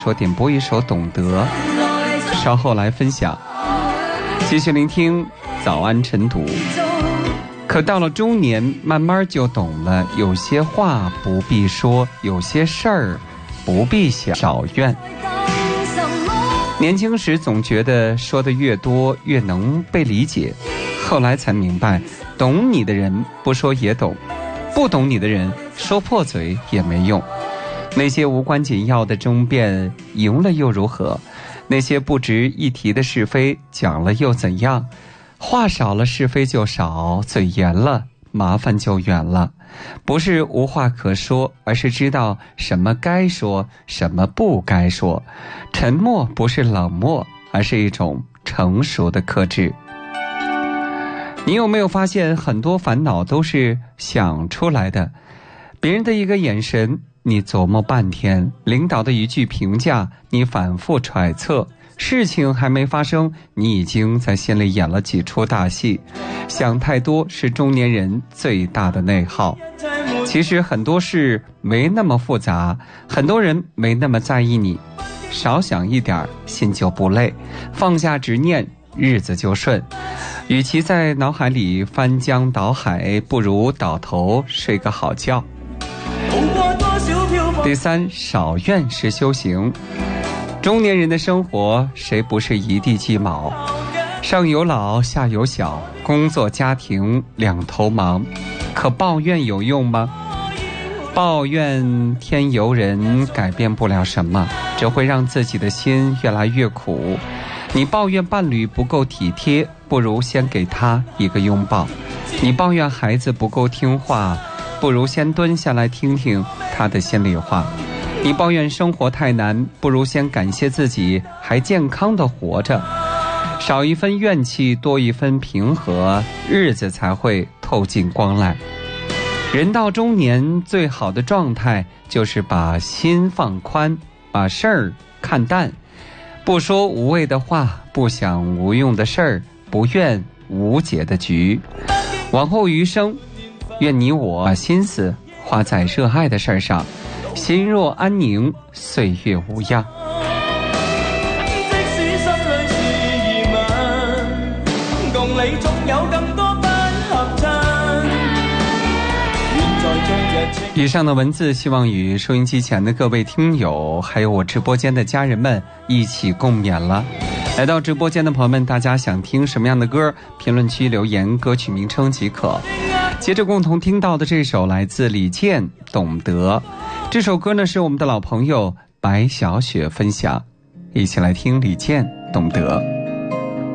说点播一首《懂得》，稍后来分享。继续聆听早安晨读。可到了中年，慢慢就懂了，有些话不必说，有些事儿不必想，少怨。年轻时总觉得说的越多越能被理解，后来才明白，懂你的人不说也懂，不懂你的人说破嘴也没用。那些无关紧要的争辩，赢了又如何？那些不值一提的是非，讲了又怎样？话少了是非就少，嘴严了麻烦就远了。不是无话可说，而是知道什么该说，什么不该说。沉默不是冷漠，而是一种成熟的克制。你有没有发现，很多烦恼都是想出来的？别人的一个眼神，你琢磨半天；领导的一句评价，你反复揣测；事情还没发生，你已经在心里演了几出大戏。想太多是中年人最大的内耗。其实很多事没那么复杂，很多人没那么在意你。少想一点，心就不累；放下执念，日子就顺。与其在脑海里翻江倒海，不如倒头睡个好觉。第三，少怨是修行。中年人的生活，谁不是一地鸡毛？上有老，下有小，工作家庭两头忙，可抱怨有用吗？抱怨天由人，改变不了什么，只会让自己的心越来越苦。你抱怨伴侣不够体贴，不如先给他一个拥抱；你抱怨孩子不够听话，不如先蹲下来听听他的心里话；你抱怨生活太难，不如先感谢自己还健康的活着。少一分怨气，多一分平和，日子才会透进光来。人到中年，最好的状态就是把心放宽，把事儿看淡，不说无谓的话，不想无用的事儿，不怨无解的局。往后余生，愿你我把心思花在热爱的事儿上，心若安宁，岁月无恙。以上的文字希望与收音机前的各位听友还有我直播间的家人们一起共勉了。来到直播间的朋友们，大家想听什么样的歌，评论区留言歌曲名称即可。接着共同听到的这首来自李健《懂得》，这首歌呢是我们的老朋友白小雪分享，一起来听李健《懂得》。